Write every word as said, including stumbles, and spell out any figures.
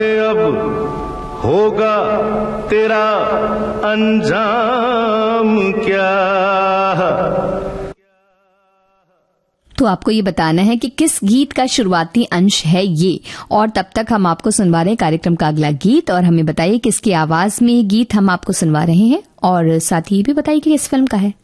अब होगा तेरा अंजाम क्या। तो आपको ये बताना है कि किस गीत का शुरुआती अंश है ये, और तब तक हम आपको सुनवा रहे हैं कार्यक्रम का अगला गीत। और हमें बताइए किसकी आवाज में ये गीत हम आपको सुनवा रहे हैं, और साथ ही भी बताइए कि किस फिल्म का है।